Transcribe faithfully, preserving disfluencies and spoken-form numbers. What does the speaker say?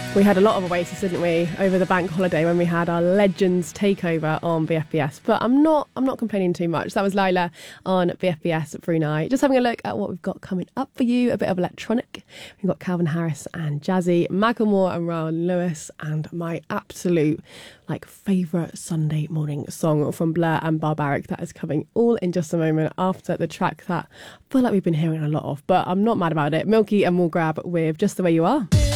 We had a lot of Oasis, didn't we, over the bank holiday when we had our Legends takeover on B F B S. But I'm not I'm not complaining too much. That was Lila on B F B S Brunei. Just having a look at what we've got coming up for you. A bit of electronic. We've got Calvin Harris and Jazzy, Macklemore and Ryan Lewis, and my absolute like favourite Sunday morning song from Blur and Barbaric. That is coming all in just a moment after the track that I feel like we've been hearing a lot of, but I'm not mad about it. Milky and More Grab with Just the Way You Are.